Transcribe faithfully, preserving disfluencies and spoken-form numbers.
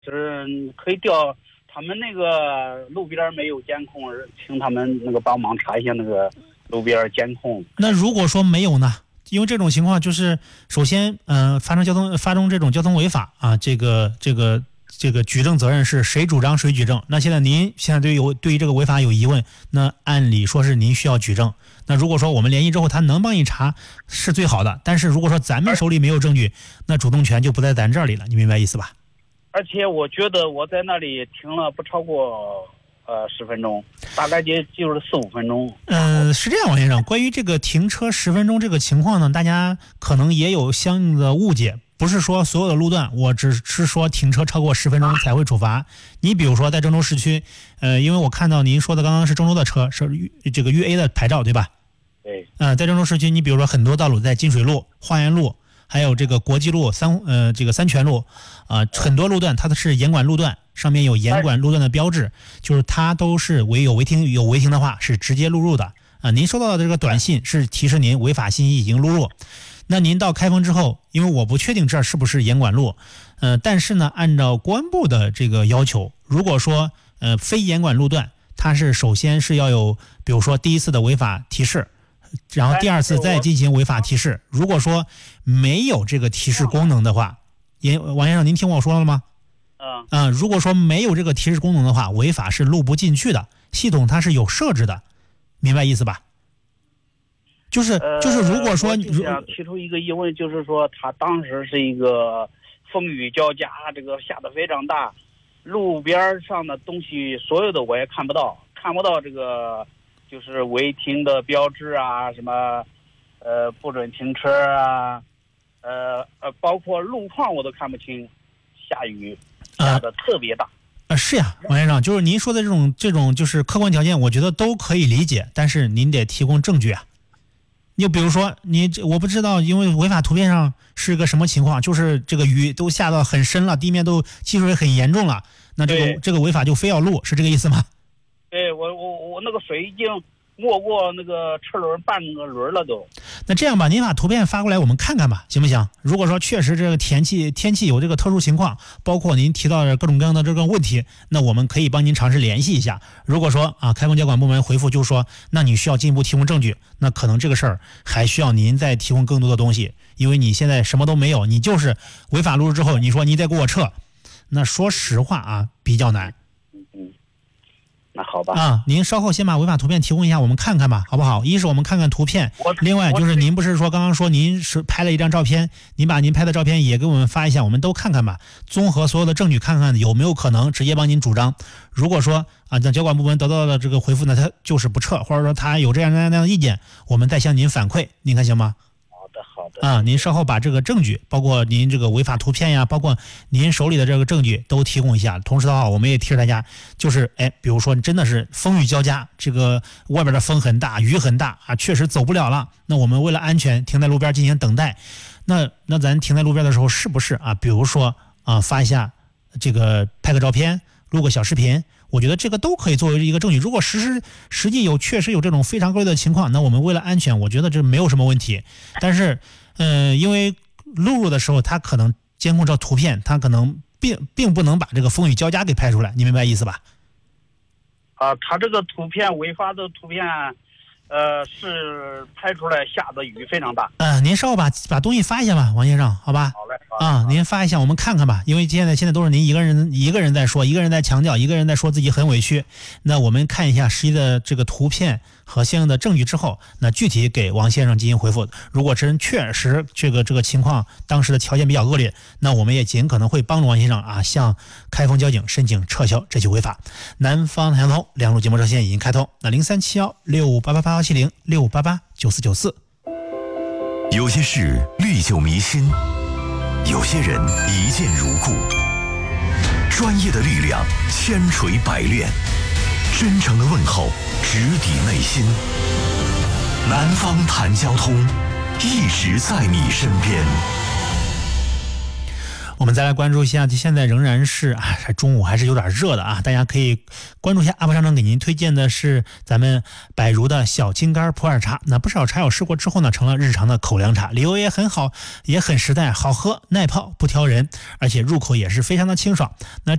是可以调他们那个路边没有监控，请他们那个帮忙查一下那个路边监控。 那如果说没有呢？因为这种情况就是，首先，嗯、呃，发生交通发生这种交通违法啊，这个这个这个举证责任是谁主张谁举证。那现在您现在对于对于这个违法有疑问，那按理说是您需要举证。那如果说我们联系之后他能帮你查是最好的，但是如果说咱们手里没有证据，那主动权就不在咱这里了，你明白意思吧？ 而且我觉得我在那里停了不超过呃十分钟，大概就就是四五分钟。 嗯、呃，是这样，王先生，关于这个停车十分钟这个情况呢，大家可能也有相应的误解。不是说所有的路段，我只是说停车超过十分钟才会处罚。你比如说在郑州市区，呃，因为我看到您说的刚刚是郑州的车，是这个豫 A 的牌照，对吧？ 对。 嗯、呃，在郑州市区，你比如说很多道路，在金水路、花园路，还有这个国际路、三呃这个三泉路，啊、呃，很多路段它的是严管路段，上面有严管路段的标志，就是它都是违有违停有违停的话是直接录入的啊、呃。您收到的这个短信是提示您违法信息已经录入。那您到开封之后，因为我不确定这是不是严管路，呃，但是呢，按照公安部的这个要求，如果说呃非严管路段，它是首先是要有，比如说第一次的违法提示，然后第二次再进行违法提示。如果说没有这个提示功能的话，也王先生，您听我说了吗？ 嗯。 啊、呃，如果说没有这个提示功能的话，违法是录不进去的，系统它是有设置的，明白意思吧？就是就是，如果说呃、我想提出一个疑问，就是说他当时是一个风雨交加，这个下得非常大，路边上的东西所有的我也看不到，看不到这个就是违停的标志啊，什么呃不准停车啊，呃呃，包括路况我都看不清，下雨下得特别大。 啊，是呀，王先生，就是您说的这种这种就是客观条件，我觉得都可以理解，但是您得提供证据啊。就比如说你我不知道，因为违法图片上是个什么情况，就是这个雨都下到很深了，地面都积水很严重了，那这个这个违法就非要录，是这个意思吗？ 对，我我我那个水已经没过那个车轮半个轮了都。 那这样吧，您把图片发过来我们看看吧，行不行？如果说确实这个天气天气有这个特殊情况，包括您提到的各种各样的这个问题，那我们可以帮您尝试联系一下。如果说啊，开封交管部门回复就是说，那你需要进一步提供证据，那可能这个事儿还需要您再提供更多的东西，因为你现在什么都没有，你就是违法录入之后，你说你再给我撤，那说实话啊，比较难。 那好吧啊，您稍后先把违法图片提供一下，我们看看吧，好不好？一是我们看看图片，另外就是您不是说刚刚说您是拍了一张照片，您把您拍的照片也给我们发一下，我们都看看吧，综合所有的证据看看有没有可能直接帮您主张。如果说啊，在交管部门得到的这个回复呢，他就是不撤，或者说他有这样那样那样的意见，我们再向您反馈，您看行吗？ 好的好的。 啊，您稍后把这个证据，包括您这个违法图片呀，包括您手里的这个证据都提供一下。同时的话，我们也提示大家，就是哎，比如说真的是风雨交加，这个外边的风很大，雨很大啊，确实走不了了。那我们为了安全，停在路边进行等待。那那咱停在路边的时候，是不是啊？比如说啊，发一下这个拍个照片，录个小视频。我觉得这个都可以作为一个证据。如果实施实际有确实有这种非常恶劣的情况，那我们为了安全，我觉得这没有什么问题。但是，呃，因为录入的时候，它可能监控这图片，它可能并并不能把这个风雨交加给拍出来，你明白意思吧？ 啊，他这个图片违法的图片，呃，是拍出来下的雨非常大。 呃，您稍后把把东西发一下吧，王先生，好吧？ 好嘞。 啊，您发一下，我们看看吧。因为现在现在都是您一个人一个人在说，一个人在强调，一个人在说自己很委屈。那我们看一下实际的这个图片和相应的证据之后，那具体给王先生进行回复。如果真确实这个这个情况当时的条件比较恶劣，那我们也尽可能会帮助王先生啊，向开封交警申请撤销这起违法。南方太阳通两路节目热线已经开通，那零三七幺六五八八八幺七零六五八八九四九四。 有些事历久弥新，有些人一见如故。专业的力量千锤百炼，真诚的问候直抵内心。南方谈交通，一直在你身边。 我们再来关注一下，现在仍然是啊，中午还是有点热的啊，大家可以关注一下阿婆商城给您推荐的是咱们百如的小青柑普洱茶。那不少茶友试过之后呢，成了日常的口粮茶，理由也很好，也很实在，好喝耐泡不挑人，而且入口也是非常的清爽。那